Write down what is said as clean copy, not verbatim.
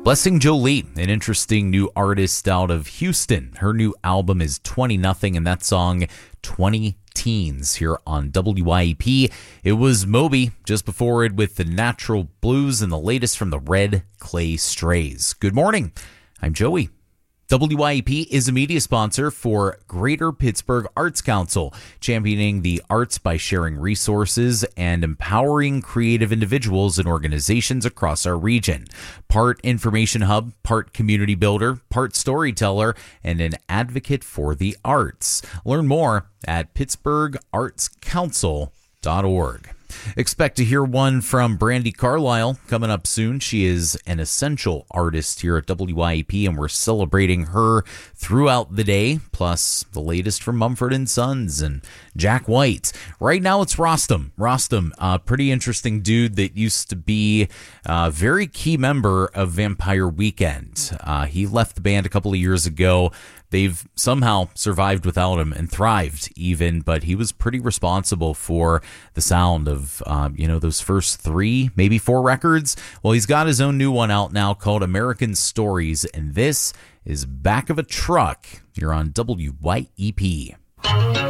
Blessing Jolie, an interesting new artist out of Houston. Her new album is 20 Nothing, and that song 20 Teens here on WYEP. It was Moby just before it with the Natural Blues and the latest from the Red Clay Strays. Good morning. I'm Joey. WYEP is a media sponsor for Greater Pittsburgh Arts Council, championing the arts by sharing resources and empowering creative individuals and organizations across our region. Part information hub, part community builder, part storyteller, and an advocate for the arts. Learn more at pittsburghartscouncil.org. Expect to hear one from Brandy Carlisle coming up soon. She is an essential artist here at WYEP, and we're celebrating her throughout the day, plus the latest from Mumford & Sons and Jack White. Right now, it's Rostam. Rostam, a pretty interesting dude that used to be a very key member of Vampire Weekend. He left the band a couple of years ago. They've somehow survived without him and thrived even, but he was pretty responsible for the sound of, those first 3, maybe 4 records. Well, he's got his own new one out now called American Stories, and this is Back of a Truck. You're on WYEP.